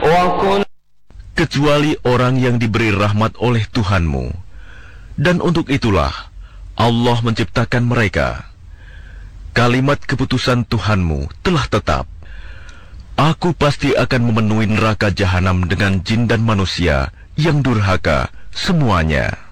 kecuali orang yang diberi rahmat oleh Tuhanmu. Dan untuk itulah Allah menciptakan mereka. Kalimat keputusan Tuhanmu telah tetap. Aku pasti akan memenuhi neraka jahanam dengan jin dan manusia yang durhaka semuanya.